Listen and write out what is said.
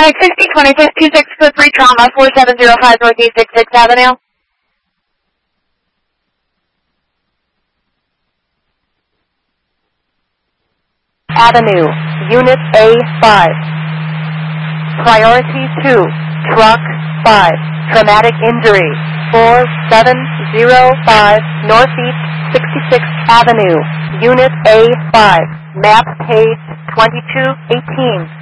Mike 60, 26 for 3 trauma, 4705 Northeast 66th Avenue. Avenue, Unit A5. Priority 2, Truck 5, Traumatic Injury, 4705 Northeast 66th Avenue, Unit A5, map page 2218.